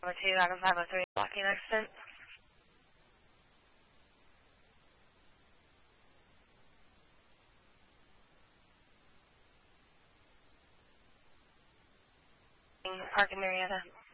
2 out of 503, blocking accident. Park in Marietta.